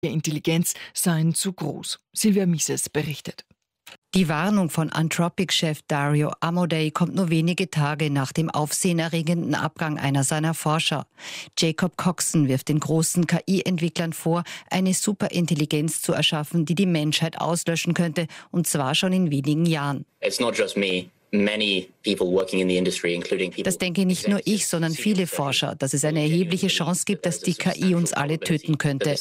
Intelligenz seien zu groß. Silvia Mises berichtet. Die Warnung von Anthropic-Chef Dario Amodei kommt nur wenige Tage nach dem aufsehenerregenden Abgang einer seiner Forscher. Jacob Coxon wirft den großen KI-Entwicklern vor, eine Superintelligenz zu erschaffen, die die Menschheit auslöschen könnte, und zwar schon in wenigen Jahren. It's not just me. Das denke nicht nur ich, sondern viele Forscher, dass es eine erhebliche Chance gibt, dass die KI uns alle töten könnte.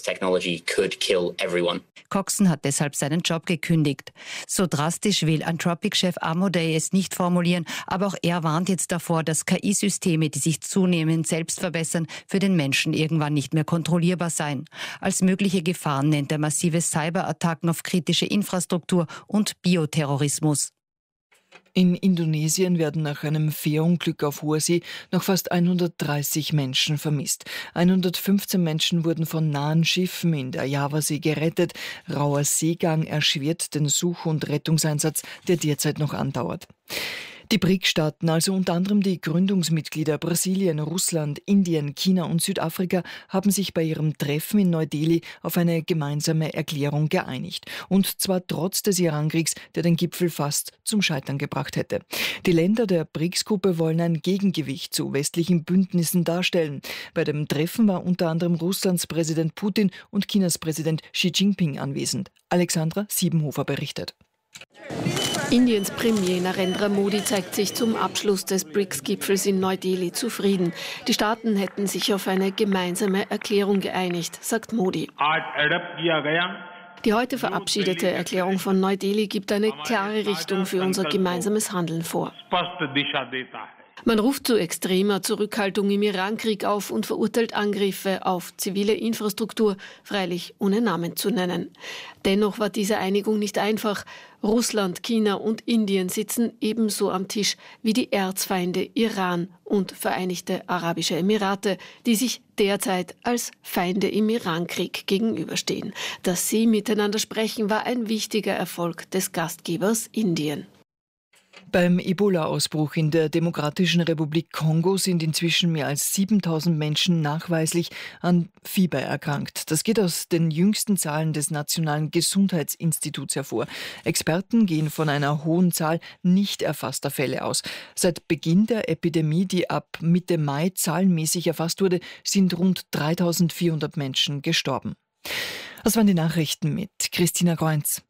Coxon hat deshalb seinen Job gekündigt. So drastisch will Anthropic-Chef Amodei es nicht formulieren, aber auch er warnt jetzt davor, dass KI-Systeme, die sich zunehmend selbst verbessern, für den Menschen irgendwann nicht mehr kontrollierbar seien. Als mögliche Gefahren nennt er massive Cyberattacken auf kritische Infrastruktur und Bioterrorismus. In Indonesien werden nach einem Fährunglück auf hoher See noch fast 130 Menschen vermisst. 115 Menschen wurden von nahen Schiffen in der Javasee gerettet. Rauer Seegang erschwert den Such- und Rettungseinsatz, der derzeit noch andauert. Die BRIC-Staaten, also unter anderem die Gründungsmitglieder Brasilien, Russland, Indien, China und Südafrika, haben sich bei ihrem Treffen in Neu-Delhi auf eine gemeinsame Erklärung geeinigt. Und zwar trotz des Irankriegs, der den Gipfel fast zum Scheitern gebracht hätte. Die Länder der BRICS-Gruppe wollen ein Gegengewicht zu westlichen Bündnissen darstellen. Bei dem Treffen war unter anderem Russlands Präsident Putin und Chinas Präsident Xi Jinping anwesend. Alexandra Siebenhofer berichtet. Indiens Premier Narendra Modi zeigt sich zum Abschluss des BRICS-Gipfels in Neu-Delhi zufrieden. Die Staaten hätten sich auf eine gemeinsame Erklärung geeinigt, sagt Modi. Die heute verabschiedete Erklärung von Neu-Delhi gibt eine klare Richtung für unser gemeinsames Handeln vor. Man ruft zu extremer Zurückhaltung im Irankrieg auf und verurteilt Angriffe auf zivile Infrastruktur, freilich ohne Namen zu nennen. Dennoch war diese Einigung nicht einfach. Russland, China und Indien sitzen ebenso am Tisch wie die Erzfeinde Iran und Vereinigte Arabische Emirate, die sich derzeit als Feinde im Irankrieg gegenüberstehen. Dass sie miteinander sprechen, war ein wichtiger Erfolg des Gastgebers Indien. Beim Ebola-Ausbruch in der Demokratischen Republik Kongo sind inzwischen mehr als 7.000 Menschen nachweislich an Fieber erkrankt. Das geht aus den jüngsten Zahlen des Nationalen Gesundheitsinstituts hervor. Experten gehen von einer hohen Zahl nicht erfasster Fälle aus. Seit Beginn der Epidemie, die ab Mitte Mai zahlenmäßig erfasst wurde, sind rund 3.400 Menschen gestorben. Das waren die Nachrichten mit Christina Kreunz.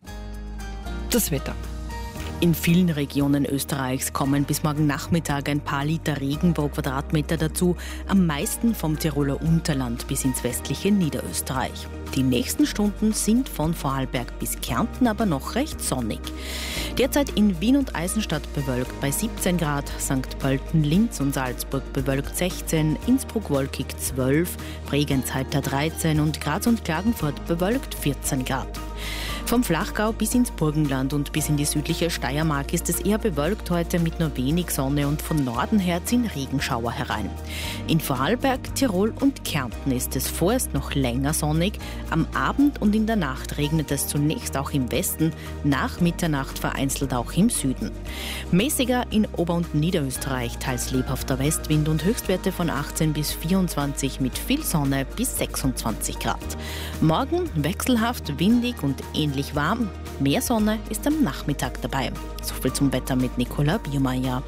Das Wetter. In vielen Regionen Österreichs kommen bis morgen Nachmittag ein paar Liter Regen pro Quadratmeter dazu, am meisten vom Tiroler Unterland bis ins westliche Niederösterreich. Die nächsten Stunden sind von Vorarlberg bis Kärnten aber noch recht sonnig. Derzeit in Wien und Eisenstadt bewölkt bei 17 Grad, St. Pölten, Linz und Salzburg bewölkt 16, Innsbruck wolkig 12, Bregenz Halter 13 und Graz und Klagenfurt bewölkt 14 Grad. Vom Flachgau bis ins Burgenland und bis in die südliche Steiermark ist es eher bewölkt heute mit nur wenig Sonne und von Norden her ziehen Regenschauer herein. In Vorarlberg, Tirol und Kärnten ist es vorerst noch länger sonnig. Am Abend und in der Nacht regnet es zunächst auch im Westen, nach Mitternacht vereinzelt auch im Süden. Mäßiger in Ober- und Niederösterreich, teils lebhafter Westwind und Höchstwerte von 18 bis 24 mit viel Sonne bis 26 Grad. Morgen wechselhaft, windig und ähnlich warm. Mehr Sonne ist am Nachmittag dabei. Soviel zum Wetter mit Nicola Biermeier.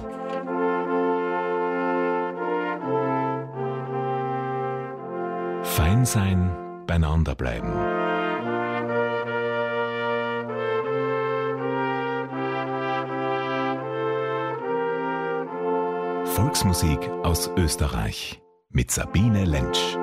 Fein sein, beieinander bleiben. Volksmusik aus Österreich mit Sabine Lentsch.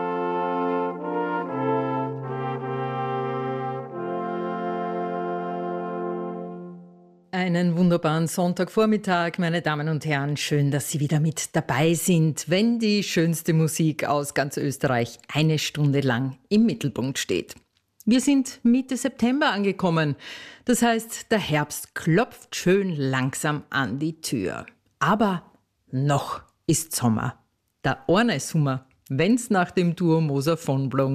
Einen wunderbaren Sonntagvormittag, meine Damen und Herren. Schön, dass Sie wieder mit dabei sind, wenn die schönste Musik aus ganz Österreich eine Stunde lang im Mittelpunkt steht. Wir sind Mitte September angekommen. Das heißt, der Herbst klopft schön langsam an die Tür. Aber noch ist Sommer. Der eine Sommer, wenn's nach dem Duo Moser von Blom